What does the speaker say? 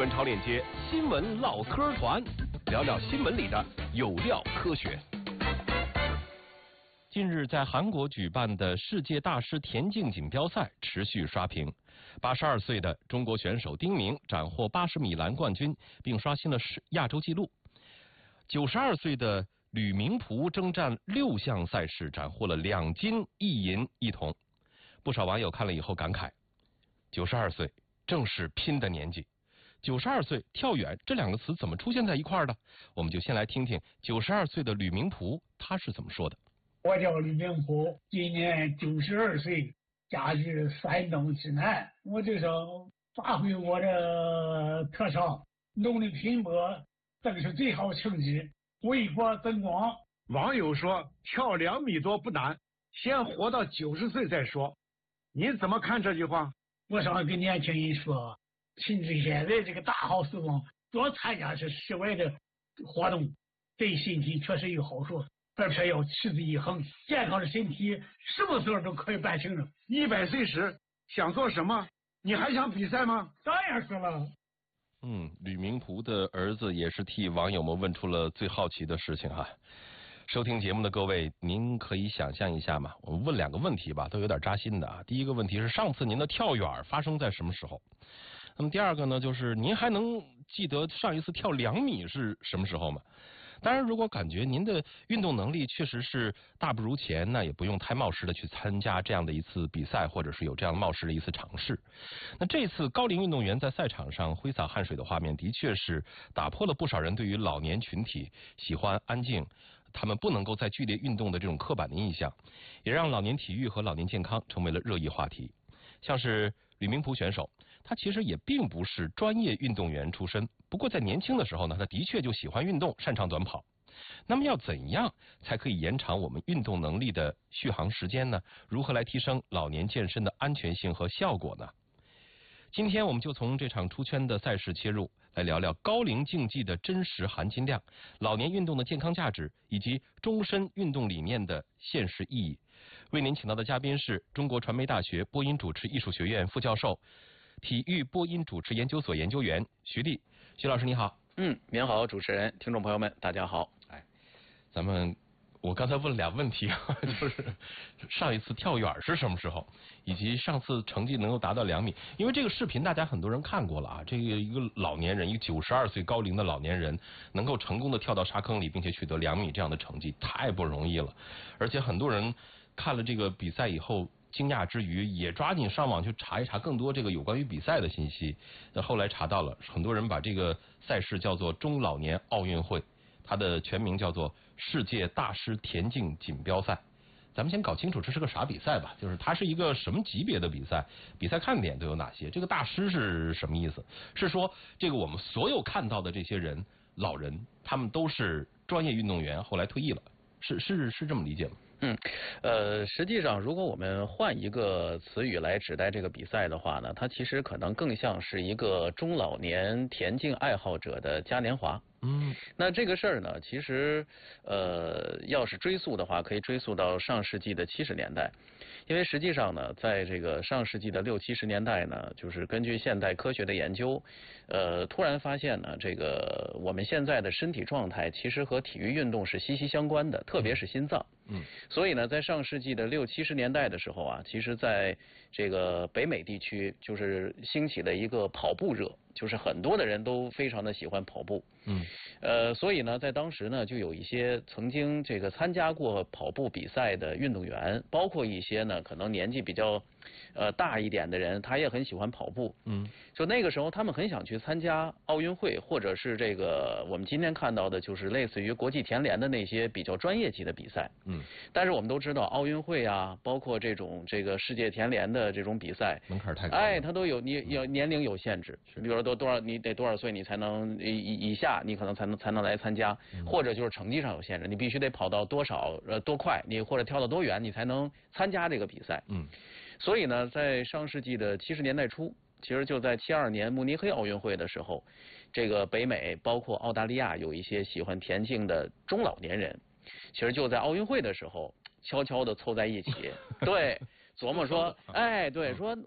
闻潮链接新闻唠嗑团，聊聊新闻里的有料科学。近日，在韩国举办的世界大师田径锦标赛持续刷屏。82岁的中国选手丁明斩获80米栏冠军，并刷新了亚洲纪录。92岁的吕明璞征战6项赛事，斩获了2金1银1铜。不少网友看了以后感慨：92岁正是拼的年纪。92岁跳远这2个词怎么出现在一块儿的？我们就先来听听92岁的吕明璞他是怎么说的。 我叫吕明璞，今年92岁，家居山东济南。我就想发挥我的特长，努力拼搏，争取最好成绩，为国争光。 网友说跳2米多不难，先活到90岁再说。你怎么看这句话？ 我想跟年轻人说，趁着现在这个大好时光，多参加些室外的活动，对身体确实有好处。而且要持之以恒，健康的身体什么时候都可以办成的。 100岁时想做什么？你还想比赛吗？ 当然是了。 吕明璞的儿子也是替网友们问出了最好奇的事情哈。收听节目的各位，您可以想象一下嘛？我们问2个问题吧，都有点扎心的啊。第一个问题是上次您的跳远发生在什么时候？那么第二个呢，就是您还能记得上一次跳2米是什么时候吗？当然，如果感觉您的运动能力确实是大不如前，那也不用太冒失的去参加这样的一次比赛，或者是有这样冒失的一次尝试。那这次高龄运动员在赛场上挥洒汗水的画面，的确是打破了不少人对于老年群体喜欢安静，他们不能够在剧烈运动的这种刻板的印象，也让老年体育和老年健康成为了热议话题。像是吕明璞选手，他其实也并不是专业运动员出身，不过在年轻的时候呢，他的确就喜欢运动，擅长短跑。那么要怎样才可以延长我们运动能力的续航时间呢？如何来提升老年健身的安全性和效果呢？今天我们就从这场出圈的赛事切入，来聊聊高龄竞技的真实含金量、老年运动的健康价值以及终身运动理念的现实意义。为您请到的嘉宾是中国传媒大学播音主持艺术学院副教授、体育播音主持研究所研究员徐丽。徐老师你好。 您好，主持人，听众朋友们，大家好。 我刚才问2问题啊，就是上一次跳远是什么时候，以及上次成绩能够达到2米。因为这个视频大家很多人看过了啊，这个一个老年人，一个92岁高龄的老年人，能够成功的跳到沙坑里，并且取得2米这样的成绩，太不容易了。而且很多人看了这个比赛以后，惊讶之余，也抓紧上网去查一查更多这个有关于比赛的信息。后来查到了，很多人把这个赛事叫做中老年奥运会，它的全名叫做世界大师田径锦标赛。咱们先搞清楚这是个啥比赛吧，就是它是一个什么级别的比赛，比赛看点都有哪些？这个大师是什么意思？是说这个我们所有看到的这些人，老人，他们都是专业运动员，后来退役了，是这么理解吗？ 实际上，如果我们换一个词语来指代这个比赛的话呢，它其实可能更像是一个中老年田径爱好者的嘉年华。那这个事儿呢，其实要是追溯的话，可以追溯到上世纪的70年代，因为实际上呢，在这个上世纪的60、70年代呢，就是根据现代科学的研究，突然发现呢，这个我们现在的身体状态其实和体育运动是息息相关的，特别是心脏。所以呢，在上世纪的60、70年代的时候啊，其实在这个北美地区就是兴起了一个跑步热，就是很多的人都非常的喜欢跑步。所以呢，在当时呢，就有一些曾经这个参加过跑步比赛的运动员，包括一些呢可能年纪比较大一点的人，他也很喜欢跑步。就那个时候他们很想去参加奥运会，或者是这个我们今天看到的就是类似于国际田联的那些比较专业级的比赛。但是我们都知道奥运会啊，包括这个世界田联的这种比赛门槛太高了， 它都有年龄有限制，比如说你得多少岁你才能以下你可能才能来参加，或者就是成绩上有限制，你必须得跑到多少多快，你或者跳到多远你才能参加这个比赛。所以呢，在上世纪的70年代初，其实就在72年慕尼黑奥运会的时候，这个北美包括澳大利亚有一些喜欢田径的中老年人，其实就在奥运会的时候悄悄的凑在一起，对，琢磨说，对，说